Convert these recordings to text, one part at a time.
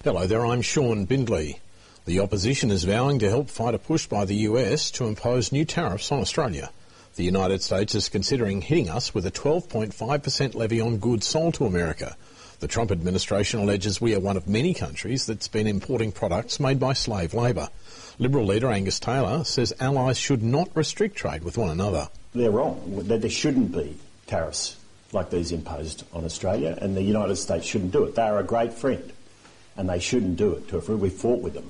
Hello there, I'm Sean Bindley. The opposition is vowing to help fight a push by the US to impose new tariffs on Australia. The United States is considering hitting us with a 12.5% levy on goods sold to America. The Trump administration alleges we are one of many countries that's been importing products made by slave labour. Liberal leader Angus Taylor says allies should not restrict trade with one another. They're wrong. There shouldn't be tariffs like these imposed on Australia, and the United States shouldn't do it. They are a great friend, and they shouldn't do it. We fought with them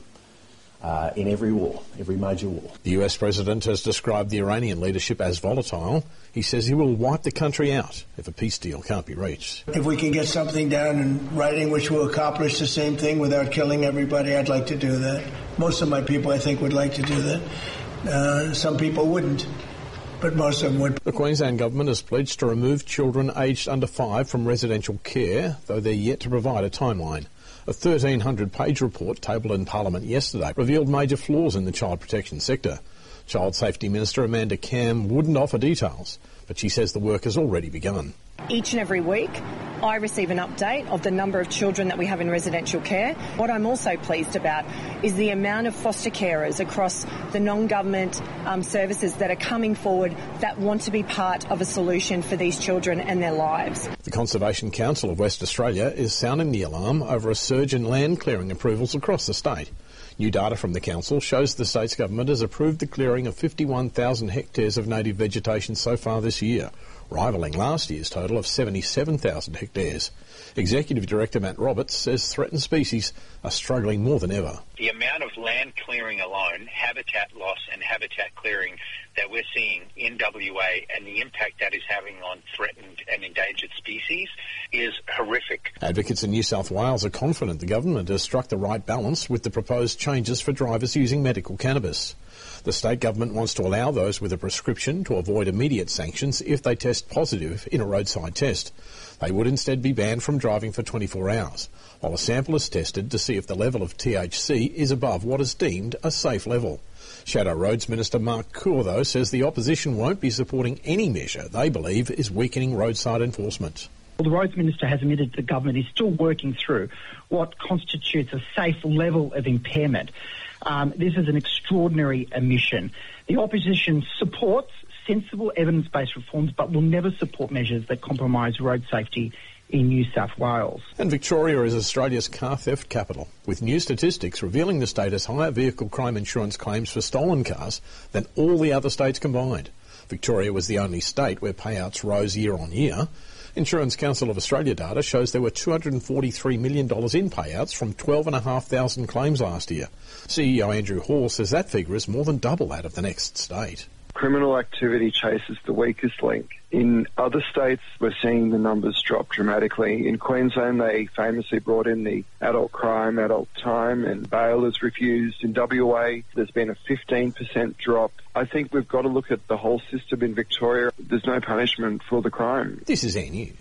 in every war, every major war. The US president has described the Iranian leadership as volatile. He says he will wipe the country out if a peace deal can't be reached. If we can get something down in writing which will accomplish the same thing without killing everybody, I'd like to do that. Most of my people, I think, would like to do that. Some people wouldn't, but most of them would. The Queensland government has pledged to remove children aged under 5 from residential care, though they're yet to provide a timeline. A 1,300-page report tabled in Parliament yesterday revealed major flaws in the child protection sector. Child Safety Minister Amanda Cam wouldn't offer details, but she says the work has already begun. Each and every week, I receive an update of the number of children that we have in residential care. What I'm also pleased about is the amount of foster carers across the non-government services that are coming forward that want to be part of a solution for these children and their lives. The Conservation Council of West Australia is sounding the alarm over a surge in land clearing approvals across the state. New data from the council shows the state's government has approved the clearing of 51,000 hectares of native vegetation so far this year, rivalling last year's total of 77,000 hectares. Executive Director Matt Roberts says threatened species are struggling more than ever. The amount of land clearing alone, habitat loss and habitat clearing that we're seeing in WA and the impact that is having on threatened and endangered species is horrific. Advocates in New South Wales are confident the government has struck the right balance with the proposed changes for drivers using medical cannabis. The state government wants to allow those with a prescription to avoid immediate sanctions if they test positive in a roadside test. They would instead be banned from driving for 24 hours, while a sample is tested to see if the level of THC is above what is deemed a safe level. Shadow Roads Minister Mark Coore, though, says the opposition won't be supporting any measure they believe is weakening roadside enforcement. Well, the Roads Minister has admitted the government is still working through what constitutes a safe level of impairment. This is an extraordinary omission. The opposition supports sensible evidence-based reforms but will never support measures that compromise road safety in New South Wales. And Victoria is Australia's car theft capital, with new statistics revealing the state has higher vehicle crime insurance claims for stolen cars than all the other states combined. Victoria was the only state where payouts rose year on year. Insurance Council of Australia data shows there were $243 million in payouts from 12,500 claims last year. CEO Andrew Hall says that figure is more than double that of the next state. Criminal activity chases the weakest link. In other states, we're seeing the numbers drop dramatically. In Queensland, they famously brought in the adult crime, adult time, and bail is refused. In WA, there's been a 15% drop. I think we've got to look at the whole system in Victoria. There's no punishment for the crime. This is Air News.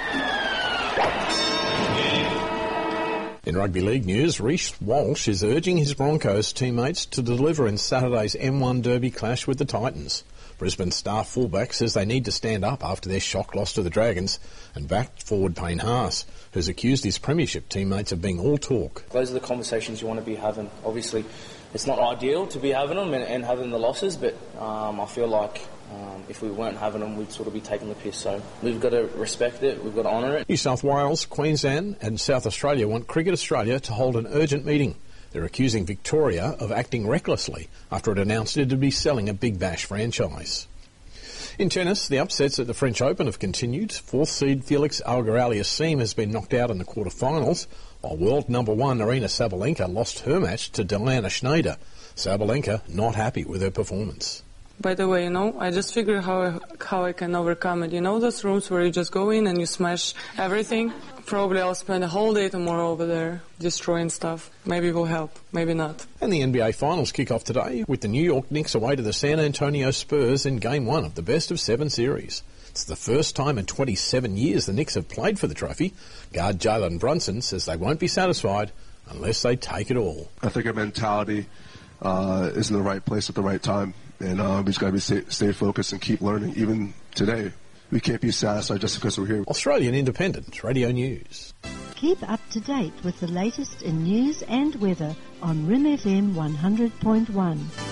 In rugby league news, Reece Walsh is urging his Broncos teammates to deliver in Saturday's M1 Derby clash with the Titans. Brisbane star fullback says they need to stand up after their shock loss to the Dragons and backed forward Payne Haas, who's accused his premiership teammates of being all talk. Those are the conversations you want to be having. Obviously, it's not ideal to be having them and having the losses, but I feel like if we weren't having them, we'd sort of be taking the piss. So we've got to respect it, we've got to honour it. New South Wales, Queensland and South Australia want Cricket Australia to hold an urgent meeting. They're accusing Victoria of acting recklessly after it announced it would be selling a Big Bash franchise. In tennis, the upsets at the French Open have continued. Fourth seed Felix Auger-Aliassime has been knocked out in the quarterfinals, while world number one Aryna Sabalenka lost her match to Diana Schneider. Sabalenka not happy with her performance. By the way, I just figured how I can overcome it. Those rooms where you just go in and you smash everything? Probably I'll spend a whole day tomorrow over there destroying stuff. Maybe it will help, maybe not. And the NBA Finals kick off today with the New York Knicks away to the San Antonio Spurs in Game 1 of the best-of-7 series. It's the first time in 27 years the Knicks have played for the trophy. Guard Jalen Brunson says they won't be satisfied unless they take it all. I think our mentality is in the right place at the right time. And we just got to stay focused and keep learning. Even today, we can't be satisfied just because we're here. Australian Independent Radio News. Keep up to date with the latest in news and weather on Rim FM 100.1.